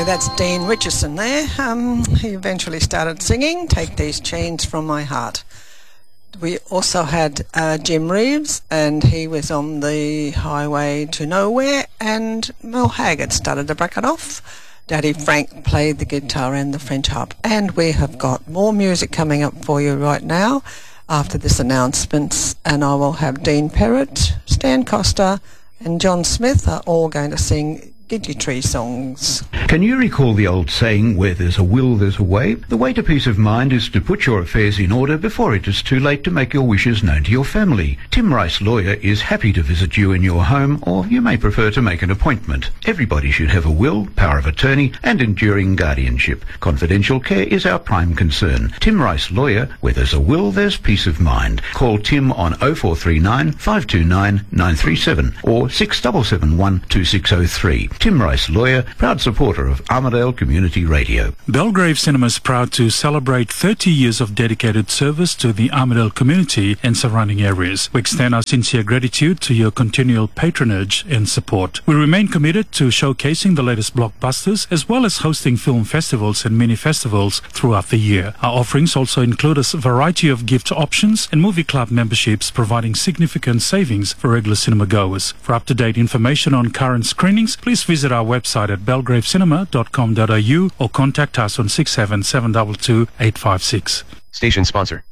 That's Dean Richardson there. He eventually started singing Take These Chains From My Heart. We also had Jim Reeves, and he was on the Highway to Nowhere, and Mel Haggard started to break it off. Daddy Frank played the guitar and the French harp. And we have got more music coming up for you right now after this announcement, and I will have Dean Perrott, Stan Costa and John Smith are all going to sing Gidgee songs. Can you recall the old saying, where there's a will, there's a way? The way to peace of mind is to put your affairs in order before it is too late to make your wishes known to your family. Tim Rice Lawyer is happy to visit you in your home, or you may prefer to make an appointment. Everybody should have a will, power of attorney, and enduring guardianship. Confidential care is our prime concern. Tim Rice Lawyer, where there's a will, there's peace of mind. Call Tim on 0439 529 937 or 6771 2603. Tim Rice Lawyer, proud supporter of Armidale Community Radio. Belgrave Cinema is proud to celebrate 30 years of dedicated service to the Armidale community and surrounding areas. We extend our sincere gratitude to your continual patronage and support. We remain committed to showcasing the latest blockbusters as well as hosting film festivals and mini festivals throughout the year. Our offerings also include a variety of gift options and movie club memberships, providing significant savings for regular cinema goers. For up-to-date information on current screenings, please visit our website at belgravecinema.com.au or contact us on 67722 856. Station sponsor.